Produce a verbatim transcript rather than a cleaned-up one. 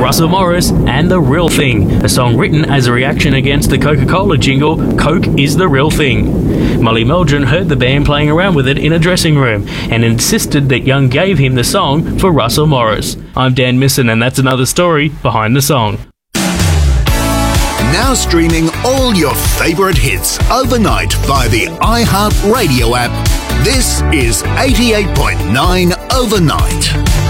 Russell Morris and The Real Thing, a song written as a reaction against the Coca-Cola jingle, Coke is the Real Thing. Molly Meldrum heard the band playing around with it in a dressing room and insisted that Young gave him the song for Russell Morris. I'm Dan Misson, and that's another story behind the song. Now streaming all your favourite hits overnight via the iHeartRadio app. This is eighty-eight point nine Overnight.